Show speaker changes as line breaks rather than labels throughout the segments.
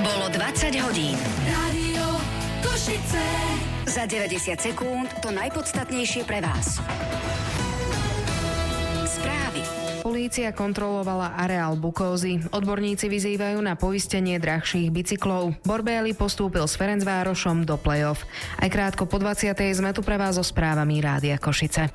Bolo 20 hodín.
Rádio Košice.
Za 90 sekúnd to najpodstatnejšie pre vás. Správy.
Polícia kontrolovala areál Bukózy. Odborníci vyzývajú na poistenie drahších bicyklov. Borbély postúpil s Ferencvárošom do play-off. Aj krátko po 20. sme tu pre vás so správami Rádia Košice.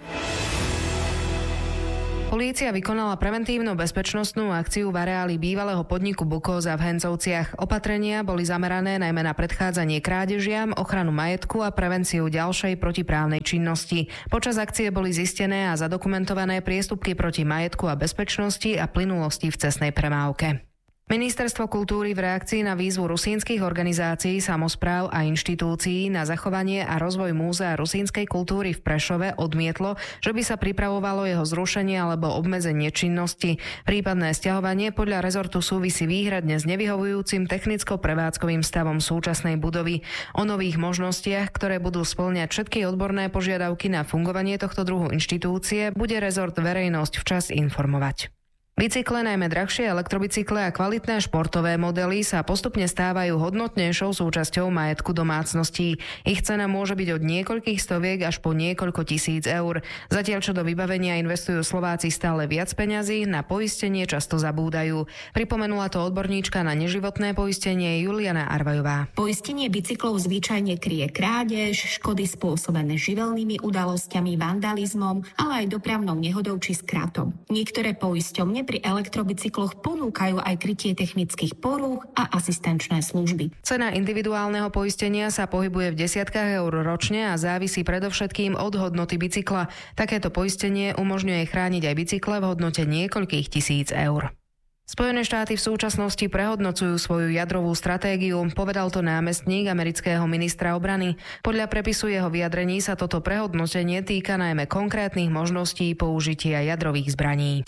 Polícia vykonala preventívnu bezpečnostnú akciu v areáli bývalého podniku Bukóza v Hencovciach. Opatrenia boli zamerané najmä na predchádzanie krádežiam, ochranu majetku a prevenciu ďalšej protiprávnej činnosti. Počas akcie boli zistené a zadokumentované priestupky proti majetku a bezpečnosti a plynulosti v cestnej premávke. Ministerstvo kultúry v reakcii na výzvu rusínskych organizácií, samospráv a inštitúcií na zachovanie a rozvoj múzea rusínskej kultúry v Prešove odmietlo, že by sa pripravovalo jeho zrušenie alebo obmedzenie činnosti. Prípadné sťahovanie podľa rezortu súvisí výhradne s nevyhovujúcim technicko-prevádzkovým stavom súčasnej budovy. O nových možnostiach, ktoré budú spĺňať všetky odborné požiadavky na fungovanie tohto druhu inštitúcie, bude rezort verejnosť včas informovať. Bicykle, najmä drahšie elektrobicykle a kvalitné športové modely sa postupne stávajú hodnotnejšou súčasťou majetku domácností. Ich cena môže byť od niekoľkých stoviek až po niekoľko tisíc eur. Zatiaľ čo do vybavenia investujú Slováci stále viac peňazí, na poistenie často zabúdajú. Pripomenula to odborníčka na neživotné poistenie Juliana Arvajová.
Poistenie bicyklov zvyčajne kryje krádež, škody spôsobené živelnými udalosťami, vandalizmom, ale aj dopravnou nehodou či skratom. Niektoré poisťovne pri elektrobicykloch ponúkajú aj krytie technických porúch a asistenčné služby.
Cena individuálneho poistenia sa pohybuje v desiatkách eur ročne a závisí predovšetkým od hodnoty bicykla. Takéto poistenie umožňuje chrániť aj bicykle v hodnote niekoľkých tisíc eur. Spojené štáty v súčasnosti prehodnocujú svoju jadrovú stratégiu, povedal to námestník amerického ministra obrany. Podľa prepisu jeho vyjadrení sa toto prehodnotenie týka najmä konkrétnych možností použitia jadrových zbraní.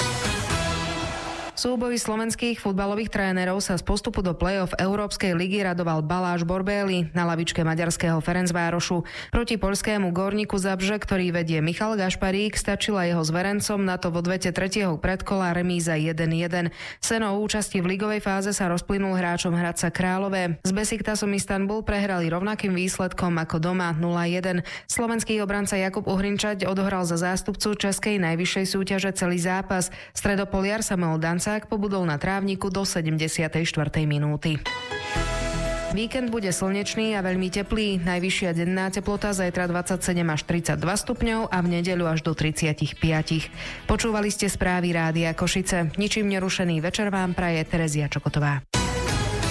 Súboj slovenských futbalových trénerov sa z postupu do play-off Európskej ligy radoval Balázs Borbély na lavičke maďarského Ferencvárošu. Proti poľskému Górniku Zabrze, ktorý vedie Michal Gašparík, stačila jeho zverencom na to v odvete tretieho predkola remíza 1-1. Sen o účasti v ligovej fáze sa rozplynul hráčom Hradca Králové. S Besiktasom Istanbul prehrali rovnakým výsledkom ako doma 0-1. Slovenský obranca Jakub Uhrinčať odohral za zástupcu českej najvyššej súťaže celý zápas. Stredopoliar Samuel Dancák pobudol na trávniku do 74. minúty. Víkend bude slnečný a veľmi teplý. Najvyššia denná teplota zajtra 27 až 32 stupňov a v nedeľu až do 35. Počúvali ste správy Rádia Košice. Ničím nerušený večer vám praje Terezia Čokotová.